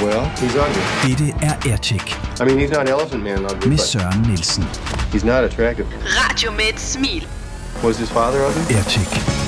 Well, he's ugly. Dette er Aircheck. I mean, he's not Elephant Man ugly, Med but Søren Nielsen. he's not attractive. Radio med et smil. Was his father ugly? Aircheck.